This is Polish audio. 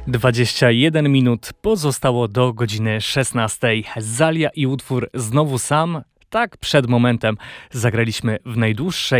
21 minut pozostało do godziny 16. Zalia i utwór Znowu sam. Tak przed momentem zagraliśmy w najdłuższej